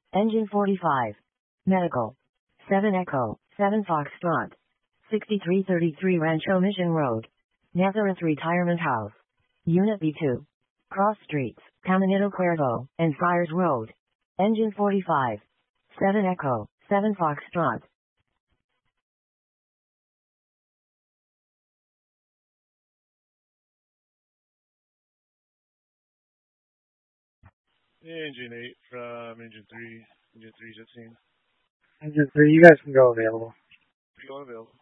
Engine 45. Medical. 7 Echo, 7 Foxtrot. 6333 Rancho Mission Road. Nazareth Retirement House. Unit B2. Cross Streets, Caminito Cuervo, and Friars Road. Engine 45. 7 Echo, 7 Foxtrot. Engine 8 from Engine 3. Engine 3 is at scene. Engine 3, you guys can go available. Go available.